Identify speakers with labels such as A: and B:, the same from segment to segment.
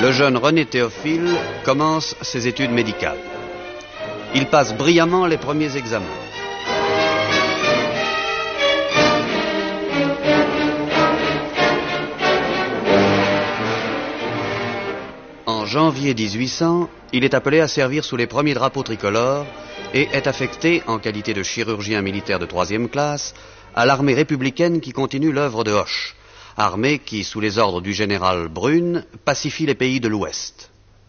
A: le jeune René Théophile commence ses études médicales. Il passe brillamment les premiers examens. En janvier 1800, il est appelé à servir sous les premiers drapeaux tricolores et est affecté, en qualité de chirurgien militaire de 3e classe, à l'armée républicaine qui continue l'œuvre de Hoche, armée qui, sous les ordres du général Brune, pacifie les pays de l'Ouest.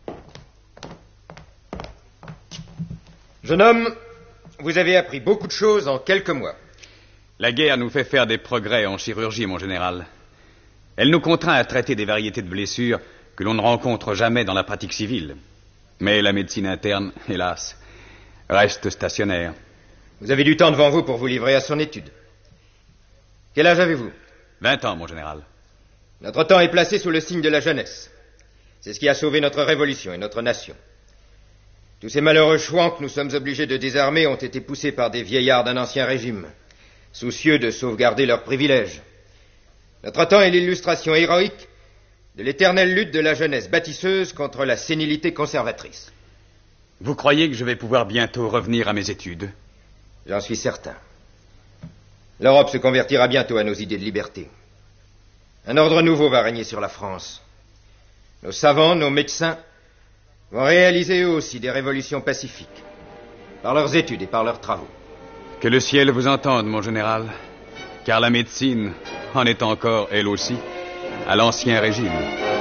B: Jeune homme, vous avez appris beaucoup de choses en quelques mois.
C: La guerre nous fait faire des progrès en chirurgie, mon général. Elle nous contraint à traiter des variétés de blessures que l'on ne rencontre jamais dans la pratique civile. Mais la médecine interne, hélas, reste stationnaire.
B: Vous avez du temps devant vous pour vous livrer à son étude. Quel âge avez-vous?
C: 20 ans, mon général.
B: Notre temps est placé sous le signe de la jeunesse. C'est ce qui a sauvé notre révolution et notre nation. Tous ces malheureux chouans que nous sommes obligés de désarmer ont été poussés par des vieillards d'un ancien régime, soucieux de sauvegarder leurs privilèges. Notre temps est l'illustration héroïque de l'éternelle lutte de la jeunesse bâtisseuse contre la sénilité conservatrice.
C: Vous croyez que je vais pouvoir bientôt revenir à mes études?
B: J'en suis certain. L'Europe se convertira bientôt à nos idées de liberté. Un ordre nouveau va régner sur la France. Nos savants, nos médecins vont réaliser eux aussi des révolutions pacifiques, par leurs études et par leurs travaux.
C: Que le ciel vous entende, mon général, car la médecine en est encore, elle aussi, à l'ancien régime.